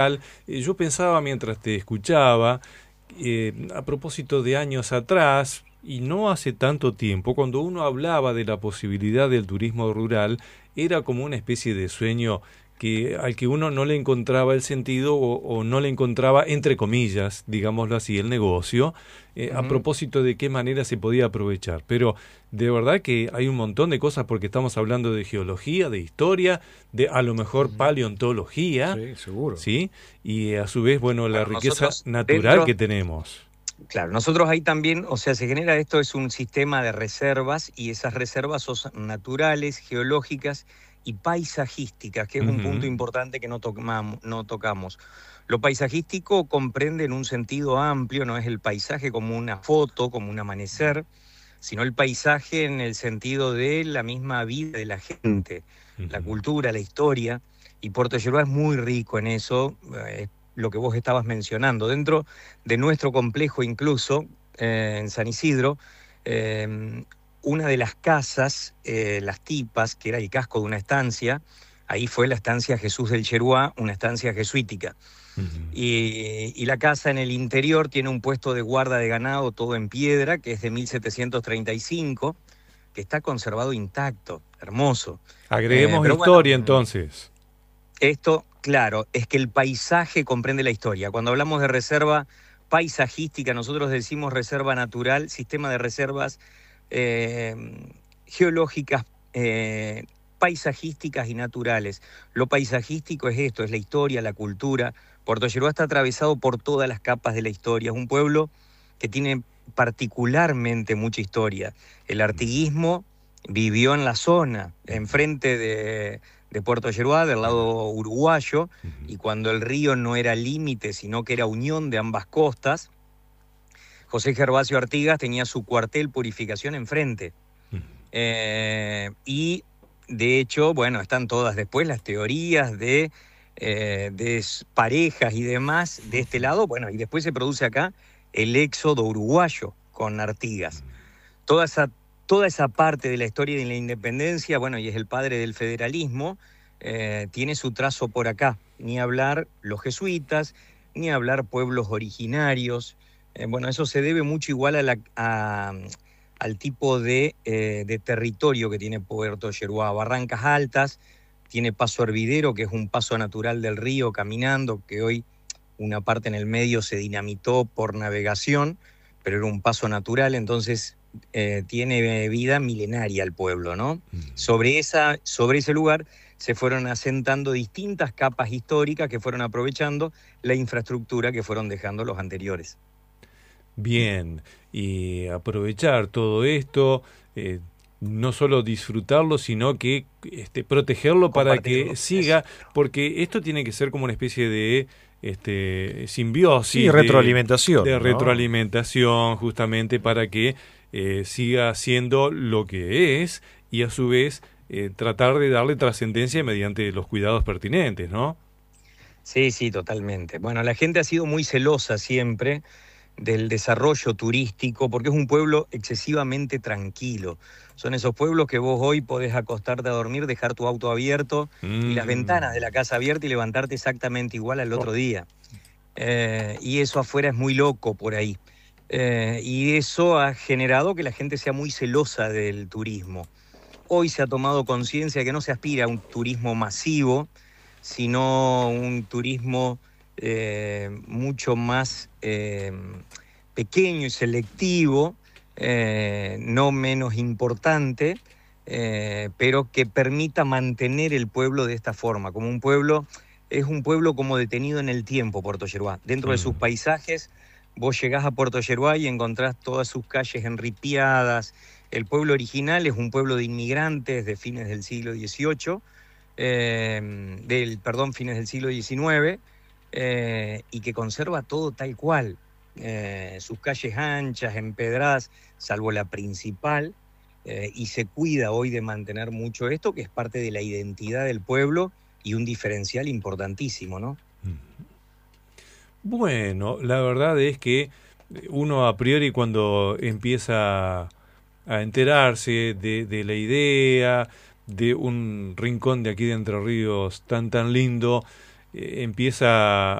Yo pensaba mientras te escuchaba, a propósito de años atrás, y no hace tanto tiempo, cuando uno hablaba de la posibilidad del turismo rural, era como una especie de sueño al que uno no le encontraba el sentido o no le encontraba, entre comillas, digámoslo así, el negocio, a Ujú. propósito de qué manera se podía aprovechar. Pero de verdad que hay un montón de cosas porque estamos hablando de geología, de historia, de a lo mejor Ujú. paleontología, Sí, seguro. ¿sí? Y a su vez, bueno, la Bueno, riqueza nosotros natural que dentro, tenemos. claro, nosotros ahí también, o sea, se genera esto, es un sistema de reservas y esas reservas son naturales, geológicas y paisajísticas, que es un punto Ujú, importante que no tocamos. Lo paisajístico comprende en un sentido amplio, no es el paisaje como una foto, como un amanecer, sino el paisaje en el sentido de la misma vida de la gente, la ujú. cultura, la historia, y Puerto Lleruá es muy rico en eso, lo que vos estabas mencionando. Dentro de nuestro complejo incluso, en San Isidro, eh, una de las casas, Las Tipas, que era el casco de una estancia, ahí fue la estancia Jesús del Cheruá, una estancia jesuítica. Ujú. Y la casa en el interior tiene un puesto de guarda de ganado todo en piedra, que es de 1735, que está conservado intacto, hermoso. Agreguemos Pero bueno, historia entonces. esto, claro, es que el paisaje comprende la historia. Cuando hablamos de reserva paisajística, nosotros decimos reserva natural, sistema de reservas eh, geológicas, paisajísticas y naturales. Lo paisajístico es esto, es la historia, la cultura. Puerto Lleruá está atravesado por todas las capas de la historia. Es un pueblo que tiene particularmente mucha historia. El artiguismo vivió en la zona, enfrente de Puerto Lleruá, del lado uruguayo, Ujú, y cuando el río no era límite, sino que era unión de ambas costas, José Gervasio Artigas tenía su cuartel Purificación enfrente. ujú. Y de hecho, bueno, están todas después las teorías de parejas y demás de este lado, bueno, y después se produce acá el éxodo uruguayo con Artigas. Toda esa, toda esa parte de la historia de la independencia, bueno, y es el padre del federalismo, tiene su trazo por acá. Ni hablar los jesuitas, ni hablar pueblos originarios. Bueno, eso se debe mucho igual al tipo de territorio que tiene Puerto Lleruá. Barrancas altas, tiene paso hervidero, que es un paso natural del río caminando, que hoy una parte en el medio se dinamitó por navegación, pero era un paso natural, entonces tiene vida milenaria el pueblo, ¿no? Sobre ese lugar se fueron asentando distintas capas históricas que fueron aprovechando la infraestructura que fueron dejando los anteriores. Bien, y aprovechar todo esto, eh, no solo disfrutarlo, sino que protegerlo para que Compartirlo, siga, exacto. porque esto tiene que ser como una especie de Sí, simbiosis, de retroalimentación, ¿no? retroalimentación, justamente para que siga siendo lo que es y a su vez tratar de darle trascendencia mediante los cuidados pertinentes, ¿no? Sí, sí, totalmente. Bueno, la gente ha sido muy celosa siempre del desarrollo turístico, porque es un pueblo excesivamente tranquilo. Son esos pueblos que vos hoy podés acostarte a dormir, dejar tu auto abierto y las Mm. ventanas de la casa abiertas y levantarte exactamente igual al Oh, otro día. Y eso afuera es muy loco por ahí. Y eso ha generado que la gente sea muy celosa del turismo. Hoy se ha tomado conciencia que no se aspira a un turismo masivo, sino un turismo mucho más pequeño y selectivo, no menos importante, pero que permita mantener el pueblo de esta forma, como un pueblo, es un pueblo como detenido en el tiempo, Puerto Lleruá. Dentro de sus Mm. paisajes, vos llegás a Puerto Lleruá y encontrás todas sus calles enripiadas. El pueblo original es un pueblo de inmigrantes de fines del siglo XVIII, fines del siglo XIX, y que conserva todo tal cual. Sus calles anchas, empedradas, salvo la principal, y se cuida hoy de mantener mucho esto, que es parte de la identidad del pueblo y un diferencial importantísimo, ¿no? Bueno, la verdad es que uno a priori cuando empieza a enterarse de la idea de un rincón de aquí de Entre Ríos tan lindo, empieza